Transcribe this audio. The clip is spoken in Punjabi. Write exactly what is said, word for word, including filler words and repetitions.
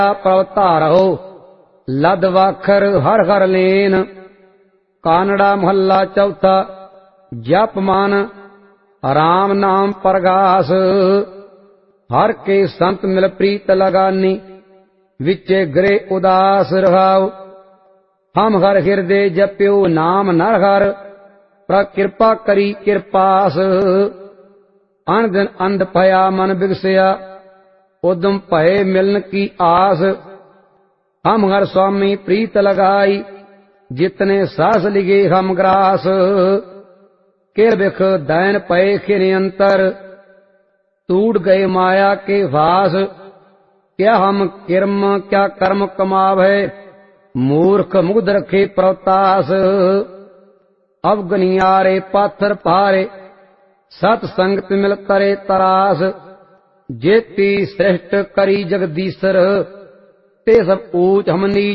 ਪ੍ਰਭ ਧਾਰੋ ਲਦ ਵਾਖਰ ਹਰ ਹਰ ਲੇਨ। ਕਾਨੜਾ ਮਹੱਲਾ ਚੌਥਾ। ਜਪ ਮਨ ਰਾਮ ਨਾਮ ਪ੍ਰਗਾਸ। ਹਰ ਕੇ ਸੰਤ ਮਿਲ ਪ੍ਰੀਤ ਲਗਾਨੀ। ਵਿਚੇ ਗ੍ਰੇ ਉਦਾਸ ਰਹਾਉ। ਹਮ ਹਰ ਹਿਰਦੇ ਜਪਿਓ ਨਾਮ ਨਰ ਹਰ। ਪ੍ਰਭ ਕਿਰਪਾ ਕਰੀ ਕਿਰਪਾਸ। ਅਨ ਦਿਨ ਅੰਧ ਭਇਆ ਮਨ ਬਿਗਸਿਆ। ਉਦਮ ਭਏ ਮਿਲਨ ਕੀ ਆਸ। ਹਮ ਹਰ ਸੁਆਮੀ ਪ੍ਰੀਤ ਲਗਾਈ। ਜਿਤਨੇ ਸਾਸ ਲਿਗੇ ਹਮ ਗ੍ਰਾਸ। ਕਿਰ ਬਿਖ दैन ਪਏ ਖਿਨ ਅੰਤਰ। टूट गए माया के भास। क्या हम किरम क्या कर्म कमावे। मूर्ख मुग्ध रखे प्रतास। अवगनियारे पाथर पारे। सत संगत मिल करे तरास। जेती श्रेष्ठ करी जगदीसर। ते सब ऊच हम नीच